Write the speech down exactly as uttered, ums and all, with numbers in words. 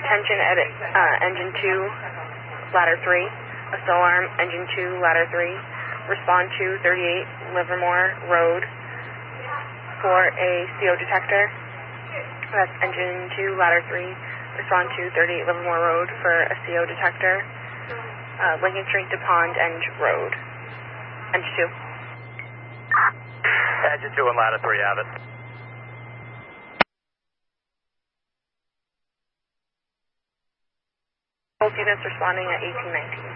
Attention, edit, uh, engine two, ladder three. Assault alarm, engine two, ladder three. Respond to thirty-eight Livermore Road for a C O detector. That's engine two, ladder three. Respond to thirty-eight Livermore Road for a C O detector. Uh, Lincoln Street to Pond End Road. Engine two. Engine two and ladder three have it. Both units responding at eighteen nineteen.